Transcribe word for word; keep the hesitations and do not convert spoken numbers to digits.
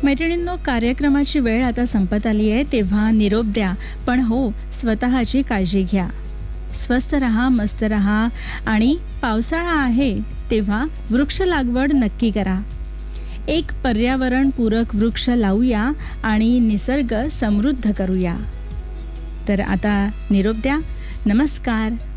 मैत्रिणींनो, कार्यक्रमाची वेळ आता संपत आली आहे, तेव्हा निरोप द्या, पण हो, स्वतःची काळजी घ्या. स्वस्थ रहा, मस्त रहा आणि पावसाळा आहे तेव्हा वृक्ष लागवड नक्की करा. एक पर्यावरणपूरक वृक्ष लावूया आणि निसर्ग समृद्ध करूया. तर आता निरोप द्या. नमस्कार.